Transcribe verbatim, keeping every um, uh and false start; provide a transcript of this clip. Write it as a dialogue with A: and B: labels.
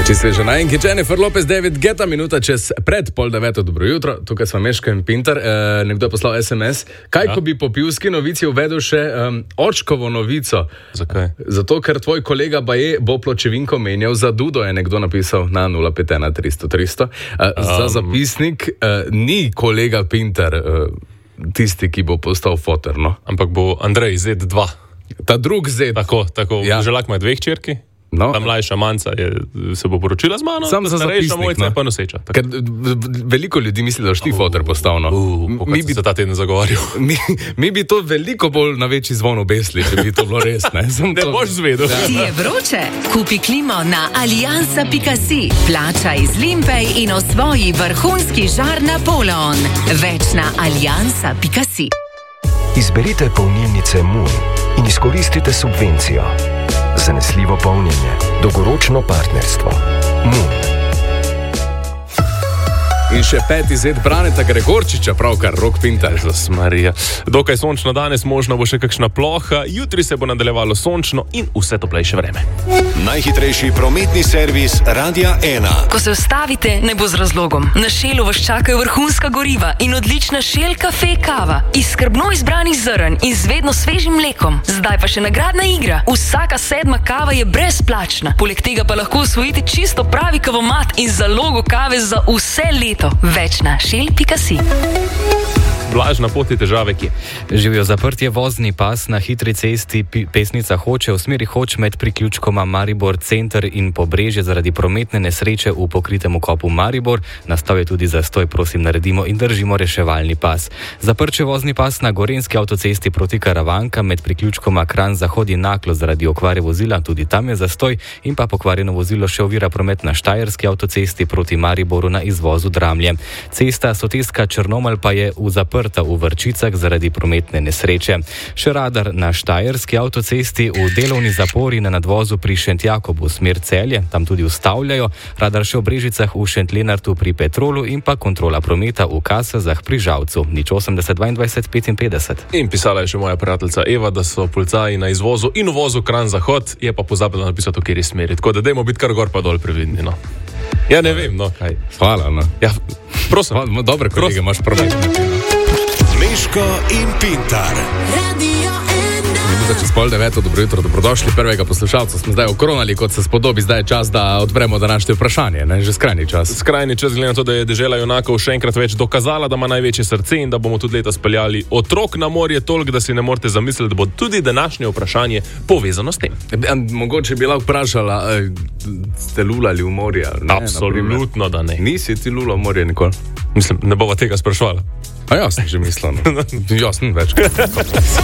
A: Čisto že najenki, Jennifer Lopez, David Guetta, minuta čez pred pol deveto, dobro jutro, tukaj smo Meško in Pintar, e, nekdo je poslal es em es. Kaj, ja. Ko bi po pivski novici uvedel še um, očkovo novico?
B: Zakaj?
A: Zato, ker tvoj kolega Baje bo pločevinko menjal za Dudo, je nekdo napisal na nula pet ena tristo tristo. E, um. Za zapisnik e, ni kolega Pintar e, tisti, ki bo postal foter, no?
B: Ampak bo Andrej zet dva.
A: Ta drug zet.
B: Tako, tako. Ja. Želak ima dveh čerki. No. Ta mlajša manca je, se bo poročila z mano,
A: sam za zapisnik,
B: mojca, pa noseča.
A: Ker veliko ljudi misli, da boš ti uh, foter postavno.
B: Uh, mi bi se ta teden zagovarjal.
A: Mi, mi bi to veliko bolj na večji zvon obesli, če bi to bilo res. Ne,
B: ne
A: to...
B: boš zvedel.
C: Ti je vroče? Kupi klimo na aliansa pika si. Plačaj z Limpej in osvoji vrhunski žar Napoleon. Več na aliansa pika si.
D: Izberite polnilnice Moon in izkoristite subvencijo. Zanesljivo polnjenje, dolgoročno partnerstvo. Moon.
A: In še peti zet Braneta Gregorčiča, pravkar Rok Pintar.
B: Jezus Marija. Dokaj sončno danes, možno bo še kakšna ploha, jutri se bo nadaljevalo sončno in vse toplejše vreme.
E: Najhitrejši prometni servis Radia ena.
C: Ko se ustavite, ne bo z razlogom. Na Šelu vas čakajo vrhunska goriva in odlična Šel kafe kava. Iz skrbno izbranih zrn in z vedno svežim mlekom. Zdaj pa še nagradna igra. Vsaka sedma kava je brezplačna. Poleg tega pa lahko osvojite čisto pravi kavomat in zalogo kave za vse leto. Več na šel pika si.
B: Blaž, na poti težave kje?
F: Živijo zaprtje vozni pas na hitri cesti Pesnica Hoče v smeri Hoč med priključkoma Maribor Center in Pobrežje zaradi prometne nesreče v pokritem kopu Maribor. Nastal je tudi zastoj, prosim naredimo in držimo reševalni pas. Zaprče vozni pas na Gorenjski avtocesti proti Karavanka med priključkoma Kranj Zahod in Naklo zaradi okvare vozila, tudi tam je zastoj in pa pokvarjeno vozilo še ovira promet na Štajerski avtocesti proti Mariboru na izvozu Dramlje. Cesta Soteska Črnomelj pa je v zaprtju v Vrčicah zaradi prometne nesreče. Še radar na Štajerski avtocesti v delovni zapori na nadvozu pri Šentjakobu smer Celje, tam tudi ustavljajo, radar še v Brežicah v Šentlenartu pri Petrolu in pa kontrola prometa v Kasazah pri Žalcu. Nič osemdeset dvaindvajset petinpetdeset.
B: In pisala je še moja prijateljica Eva, da so policaji na izvozu in uvozu Kranj Zahod, je pa pozabila napisati, v kateri smeri. Tako da dajmo biti kar gor pa dol previdni, no. Ja, ne vem, no, kaj.
A: Hvala, no.
B: Ja, prosim.
A: Hvala, dobre kolege, imaš prometne.
E: Meško in Pintar.
A: Radio ena. Minuta čez pol deveto, dobro jutro, dobrodošli prvega poslušalca. Smo zdaj okronali, kot se spodobi, zdaj je čas, da odpremo današnje vprašanje, ne, že skrajni čas.
B: Skrajni čas, glede na to, da je dežela junakov še enkrat več dokazala, da ima največje srce in da bomo tudi leta speljali otrok na morje, toliko, da si ne morete zamisliti, da bo tudi današnje vprašanje povezano s tem.
A: Ja, mogoče bi lahko vprašala, ste lulali v morje? Ne,
B: absolutno, da ne.
A: Nisi ti lula v morje nikoli?
B: Mislim, ne bova tega sprašvala.
A: A ja, sem že mislil. No. Jaz sem večkrat.